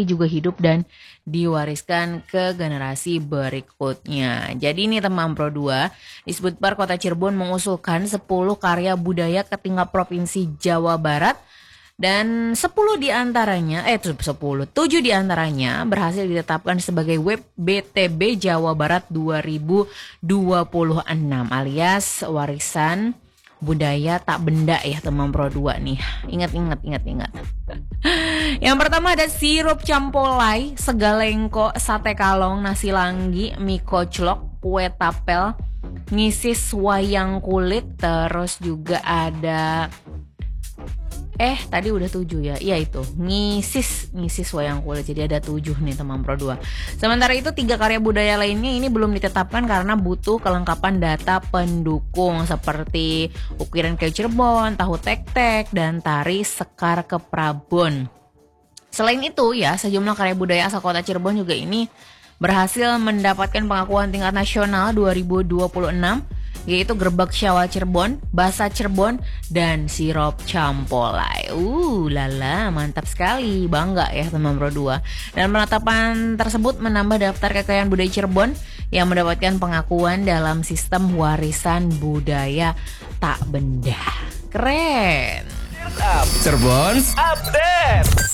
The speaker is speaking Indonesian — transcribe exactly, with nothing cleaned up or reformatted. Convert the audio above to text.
tapi juga hidup dan diwariskan ke generasi berikutnya. Jadi ini teman Pro dua, Disbudpar Kota Cirebon mengusulkan sepuluh karya budaya ke tingkat Provinsi Jawa Barat. Dan sepuluh diantaranya, eh sepuluh, tujuh diantaranya berhasil ditetapkan sebagai web B T B Jawa Barat dua ribu dua puluh enam alias warisan budaya tak benda ya teman Pro dua nih. Ingat, ingat, ingat, ingat. Yang pertama ada sirup campolai, segalengko, sate kalong, nasi langgi, mie koclok, kue tapel, ngisis wayang kulit, terus juga ada Eh tadi udah tujuh ya. Iya itu Ngisis Ngisis wayang kulit. Jadi ada tujuh nih teman Pro dua. Sementara itu tiga karya budaya lainnya ini belum ditetapkan karena butuh kelengkapan data pendukung seperti ukiran kayu Cirebon, tahu tek-tek, dan tari sekar keprabon. Selain itu ya, sejumlah karya budaya asal kota Cirebon juga ini berhasil mendapatkan pengakuan tingkat nasional dua ribu dua puluh enam, yaitu gerbek syawal Cirebon, basa Cirebon, dan sirup campolai. Uh, lala, mantap sekali. Bangga ya teman Pro dua. Dan penetapan tersebut menambah daftar kekayaan budaya Cirebon yang mendapatkan pengakuan dalam sistem warisan budaya tak benda. Keren. Cirebon Update.